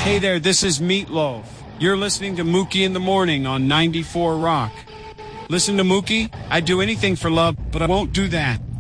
Hey there, this is Meatloaf. You're listening to Mookie in the Morning on 94 Rock. Listen to Mookie. I'd do anything for love, but I won't do that.